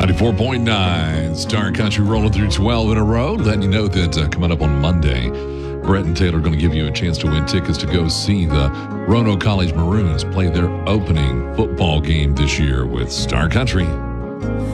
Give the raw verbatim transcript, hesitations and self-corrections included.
ninety-four point nine Star Country rolling through twelve in a row. Letting you know that uh, coming up on Monday, Brett and Taylor are going to give you a chance to win tickets to go see the Roanoke College Maroons play their opening football game this year with Star Country.